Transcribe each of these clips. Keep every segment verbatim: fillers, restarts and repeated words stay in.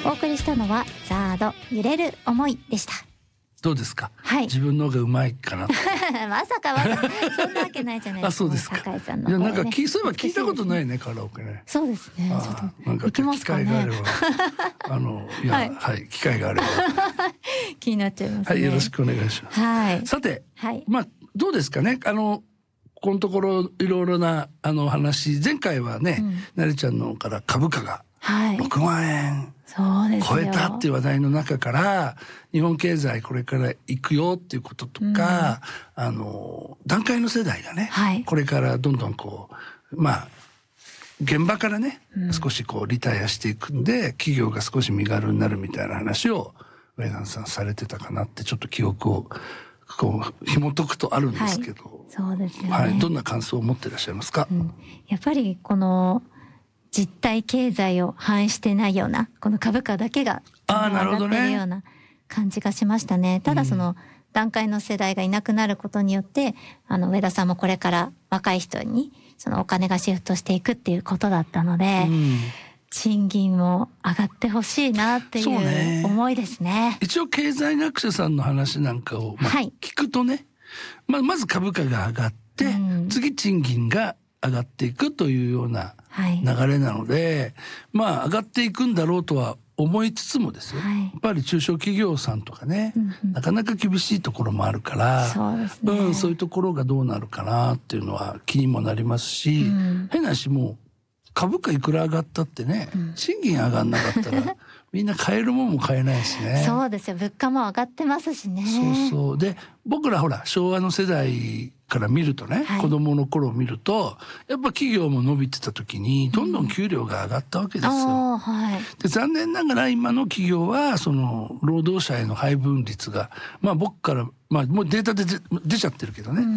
お送りしたのはザード揺れる思いでした。 どうですか、 はい、 自分の方がうまいかなまさかまさかそんなわけないじゃないですか。 あ、そうですか。 酒井さんの、ね、 いやなんか聞そういえば聞いたことないね、カラオケね。 そうですね。 あちょっとなんか行きますかね。 機会があればあのいや、はい、はい、機会があれば気になっちゃいますね。 はい、よろしくお願いします。 はい。 さて、 はい、 まあどうですかね、あのこのところいろいろなあの話、前回はね、うん、なりちゃんのから株価がろくまんえん超えたっていう話題の中から、日本経済これから行くよっていうこととか、うん、あの団塊の世代がね、はい、これからどんどんこうまあ現場からね、うん、少しこうリタイアしていくんで、企業が少し身軽になるみたいな話を上田さんされてたかなって、ちょっと記憶をこう紐解くとあるんですけど、はい、 そうですよね、 はい、どんな感想を持ってらっしゃいますか？ うん、やっぱりこの実体経済を反映してないようなこの株価だけが上がってるような感じがしましたね。ただその団塊の世代がいなくなることによって、あの上田さんもこれから若い人にそのお金がシフトしていくっていうことだったので、うん、賃金も上がってほしいなっていう思いですね。 一応経済学者さんの話なんかを、まあ、聞くとね、まあ、まず株価が上がって、うん、次賃金が上がっていくというような流れなので、はい、まあ上がっていくんだろうとは思いつつもですよ、はい、やっぱり中小企業さんとかね、うんうん、なかなか厳しいところもあるから、 そうですね、 うん、そういうところがどうなるかなっていうのは気にもなりますし、うん、変な話、もう株価いくら上がったってね、うん、賃金上がんなかったらみんな買えるもんも買えないしね。 そうですよ、物価も上がってますしね。 そうそう。で僕らほら昭和の世代から見るとね、はい、子供の頃を見るとやっぱ企業も伸びてた時にどんどん給料が上がったわけですよ、うんはい、で残念ながら今の企業はその労働者への配分率がまあ僕から、まあ、もうデータで出ちゃってるけどね、うん、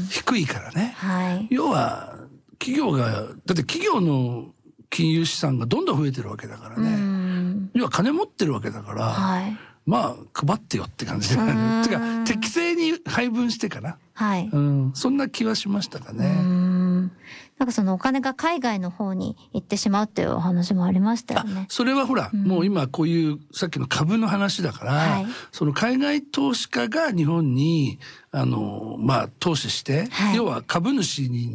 低いからね、はい、要は企業がだって企業の金融資産がどんどん増えてるわけだからね、うん、要は金持ってるわけだから、はいまあ配ってよって感じでてか適正に配分してかな、はいうん、そんな気はしましたかね。うんなんかそのお金が海外の方に行ってしまうっていうお話もありましたよね。 それはほら、うん、もう今こういうさっきの株の話だから、はい、その海外投資家が日本にあのまあ投資して、はい、要は株主に